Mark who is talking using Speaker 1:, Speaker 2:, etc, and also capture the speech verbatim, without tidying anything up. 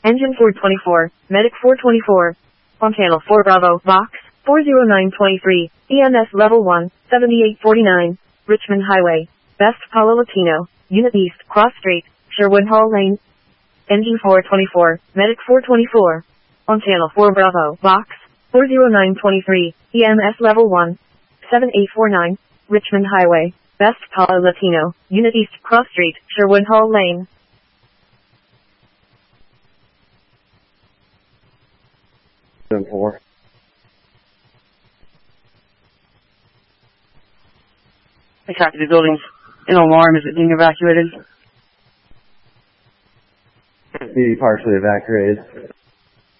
Speaker 1: Engine four twenty-four, Medic four twenty-four. On channel four Bravo, Box, four zero nine two three, E M S level one, seventy-eight forty-nine, Richmond Highway, Best Palo Latino, Unit East, Cross Street, Sherwood Hall Lane. Engine four twenty-four, Medic four twenty-four. On channel four Bravo, Box, four zero nine two three, E M S level one, seven eight four nine, Richmond Highway, Best Palo Latino, Unit East, Cross Street, Sherwood Hall Lane.
Speaker 2: Four.
Speaker 3: I copy the building's in alarm. Is it being evacuated?
Speaker 2: Be partially evacuated.